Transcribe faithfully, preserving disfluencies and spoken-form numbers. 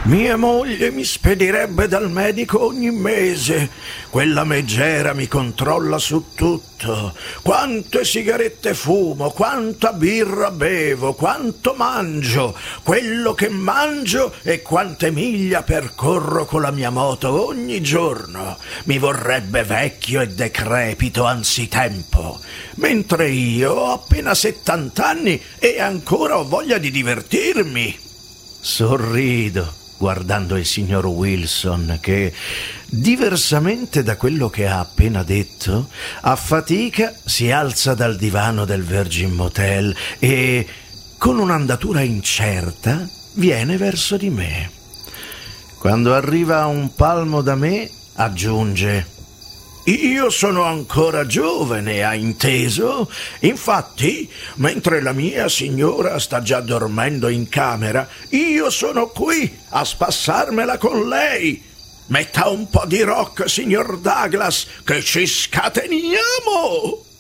Mia moglie mi spedirebbe dal medico ogni mese. Quella megera mi controlla su tutto. Quante sigarette fumo, quanta birra bevo, quanto mangio, quello che mangio e quante miglia percorro con la mia moto ogni giorno. Mi vorrebbe vecchio e decrepito anzitempo. Mentre io ho appena settanta anni e ancora ho voglia di divertirmi. Sorrido guardando il signor Wilson che, diversamente da quello che ha appena detto, a fatica si alza dal divano del Virgin Motel e, con un'andatura incerta, viene verso di me. Quando arriva a un palmo da me, aggiunge: «Io sono ancora giovane, hai inteso? Infatti, mentre la mia signora sta già dormendo in camera, io sono qui a spassarmela con lei. Metta un po' di rock, signor Douglas, che ci scateniamo!»